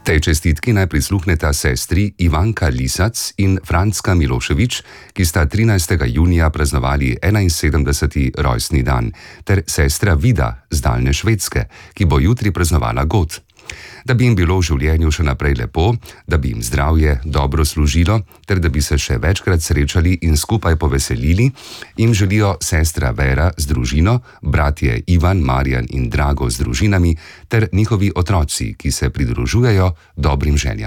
Tej čestitki naj prisluhneta sestri Ivanka Lisac in Francka Miloševič, ki sta 13. junija praznovali 71. rojstni dan, ter sestra Vida z daljne Švedske, ki bo jutri praznovala god. Da bi jim bilo v življenju še naprej lepo, da bi jim zdravje dobro služilo, ter da bi se še večkrat srečali in skupaj poveselili, jim želijo sestra Vera z družino, bratje Ivan, Marjan in Drago z družinami ter njihovi otroci, ki se pridružujejo dobrim željam.